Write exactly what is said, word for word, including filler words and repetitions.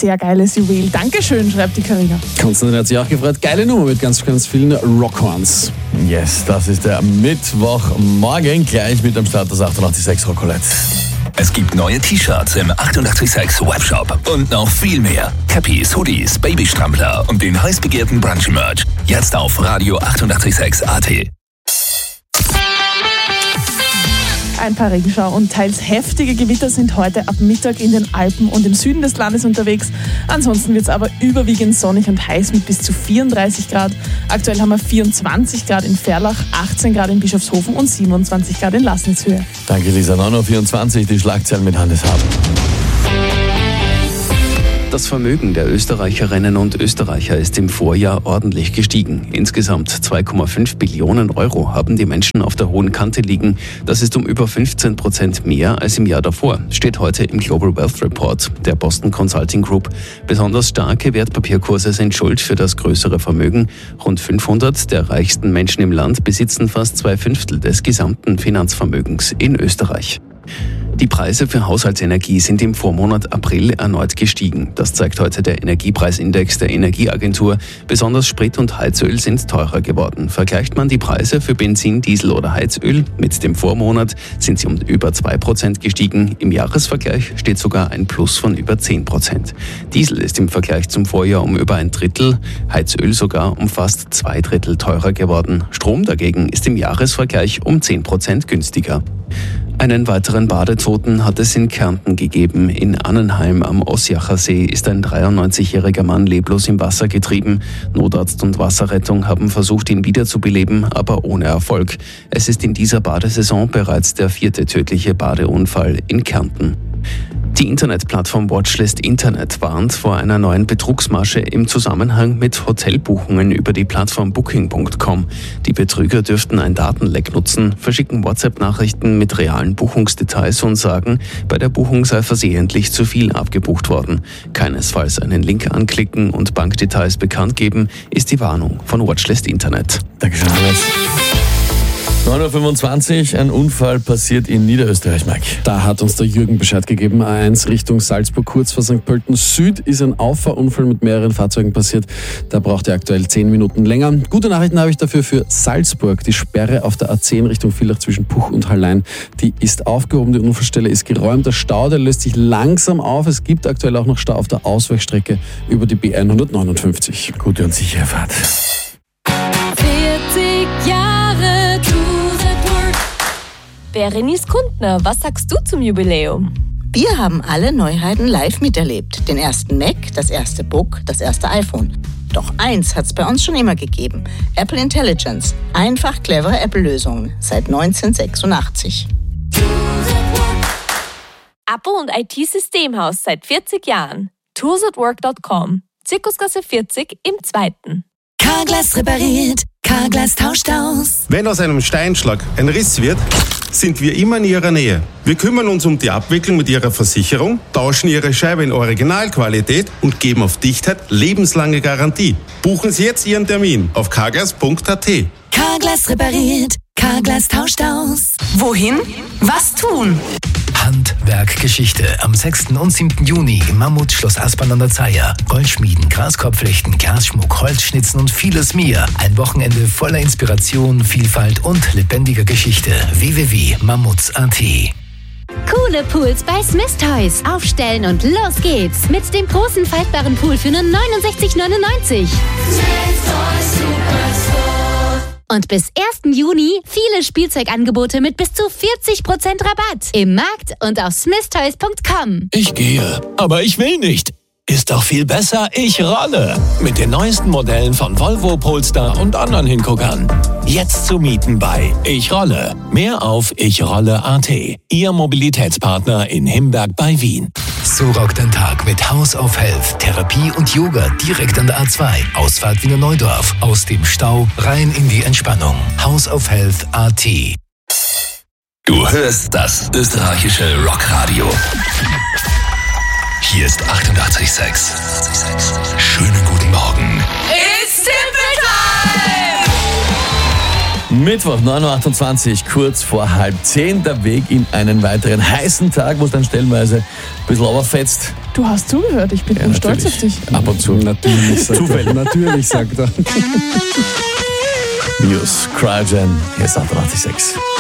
sehr geiles Juwel. Dankeschön, schreibt die Carina. Konstantin hat sich auch gefreut. Geile Nummer mit ganz, ganz vielen Rockhorns. Yes, das ist der Mittwochmorgen. Gleich mit am Start das achtundachtzig Komma sechs Rockolette. Es gibt neue T-Shirts im achtundachtzig Komma sechs Webshop und noch viel mehr. Cappies, Hoodies, Babystrampler und den heiß begehrten Brunch-Merch. Jetzt auf Radio achtundachtzig Komma sechs A T. Ein paar Regenschau und teils heftige Gewitter sind heute ab Mittag in den Alpen und im Süden des Landes unterwegs. Ansonsten wird es aber überwiegend sonnig und heiß mit bis zu vierunddreißig Grad. Aktuell haben wir vierundzwanzig Grad in Ferlach, achtzehn Grad in Bischofshofen und siebenundzwanzig Grad in Lassnitzhöhe. Danke Lisa, neun Uhr vierundzwanzig, die Schlagzeilen mit Hannes Hab. Das Vermögen der Österreicherinnen und Österreicher ist im Vorjahr ordentlich gestiegen. Insgesamt zwei Komma fünf Billionen Euro haben die Menschen auf der hohen Kante liegen. Das ist um über fünfzehn Prozent mehr als im Jahr davor, steht heute im Global Wealth Report der Boston Consulting Group. Besonders starke Wertpapierkurse sind schuld für das größere Vermögen. Rund fünfhundert der reichsten Menschen im Land besitzen fast zwei Fünftel des gesamten Finanzvermögens in Österreich. Die Preise für Haushaltsenergie sind im Vormonat April erneut gestiegen. Das zeigt heute der Energiepreisindex der Energieagentur. Besonders Sprit und Heizöl sind teurer geworden. Vergleicht man die Preise für Benzin, Diesel oder Heizöl mit dem Vormonat, sind sie um über zwei Prozent gestiegen. Im Jahresvergleich steht sogar ein Plus von über zehn Prozent. Diesel ist im Vergleich zum Vorjahr um über ein Drittel, Heizöl sogar um fast zwei Drittel teurer geworden. Strom dagegen ist im Jahresvergleich um zehn Prozent günstiger. Einen weiteren Badetoten hat es in Kärnten gegeben. In Annenheim am Ossiacher See ist ein dreiundneunzigjähriger Mann leblos im Wasser getrieben. Notarzt und Wasserrettung haben versucht, ihn wiederzubeleben, aber ohne Erfolg. Es ist in dieser Badesaison bereits der vierte tödliche Badeunfall in Kärnten. Die Internetplattform Watchlist Internet warnt vor einer neuen Betrugsmasche im Zusammenhang mit Hotelbuchungen über die Plattform Booking Punkt com. Die Betrüger dürften ein Datenleck nutzen, verschicken WhatsApp-Nachrichten mit realen Buchungsdetails und sagen, bei der Buchung sei versehentlich zu viel abgebucht worden. Keinesfalls einen Link anklicken und Bankdetails bekannt geben, ist die Warnung von Watchlist Internet. Dankeschön, Hannes. neun Uhr fünfundzwanzig, ein Unfall passiert in Niederösterreich, Mike. Da hat uns der Jürgen Bescheid gegeben. A eins Richtung Salzburg, kurz vor Sankt Pölten Süd, ist ein Auffahrunfall mit mehreren Fahrzeugen passiert. Da braucht er aktuell zehn Minuten länger. Gute Nachrichten habe ich dafür für Salzburg. Die Sperre auf der A zehn Richtung Villach zwischen Puch und Hallein, die ist aufgehoben. Die Unfallstelle ist geräumt. Der Stau, der löst sich langsam auf. Es gibt aktuell auch noch Stau auf der Ausweichstrecke über die B hundertneunundfünfzig. Gute und sichere Fahrt. vierzig Jahre Berenice Kundner, was sagst du zum Jubiläum? Wir haben alle Neuheiten live miterlebt. Den ersten Mac, das erste Book, das erste iPhone. Doch eins hat es bei uns schon immer gegeben. Apple Intelligence. Einfach clevere Apple-Lösungen. Seit neunzehnhundertsechsundachtzig. Abo und I T-Systemhaus seit vierzig Jahren. tools at work dot com. Zirkusgasse vierzig im zweiten. Carglass repariert, Carglass tauscht aus. Wenn aus einem Steinschlag ein Riss wird, sind wir immer in Ihrer Nähe. Wir kümmern uns um die Abwicklung mit Ihrer Versicherung, tauschen Ihre Scheibe in Originalqualität und geben auf Dichtheit lebenslange Garantie. Buchen Sie jetzt Ihren Termin auf carglass punkt a t. Carglass repariert, Carglass tauscht aus. Wohin? Was tun? Handwerkgeschichte am sechsten und siebten Juni im Mammut Schloss Aspern an der Zeiher. Goldschmieden, Graskorbflechten, Glasschmuck, Holzschnitzen und vieles mehr. Ein Wochenende voller Inspiration, Vielfalt und lebendiger Geschichte. w w w punkt mammuts punkt a t. Coole Pools bei Smith Toys. Aufstellen und los geht's. Mit dem großen faltbaren Pool für nur neunundsechzig neunundneunzig. Smith Toys Superstore. Und bis ersten Juni viele Spielzeugangebote mit bis zu vierzig Prozent Rabatt. Im Markt und auf smith toys punkt com. Ich gehe, aber ich will nicht. Ist doch viel besser, ich rolle. Mit den neuesten Modellen von Volvo, Polestar und anderen Hinguckern. Jetzt zu mieten bei Ich Rolle. Mehr auf ich rolle punkt a t. Ihr Mobilitätspartner in Himberg bei Wien. So rockt ein Tag mit House of Health, Therapie und Yoga direkt an der A zwei. Ausfahrt Wiener Neudorf. Aus dem Stau rein in die Entspannung. House of Health punkt a t. Du hörst das österreichische Rockradio. Hier ist achtundachtzig Komma sechs. Schönen guten Morgen. It's Simple Time! Mittwoch, neun Uhr achtundzwanzig, kurz vor halb zehn. Der Weg in einen weiteren heißen Tag, wo es dann stellenweise bisschen runterfetzt. Du hast zugehört, ich bin Ja, stolz auf dich. Ab und zu. Natürlich, sagt er. Zufällig. Natürlich, sagt er. News, Cryogen, hier ist achtundachtzig Komma sechs.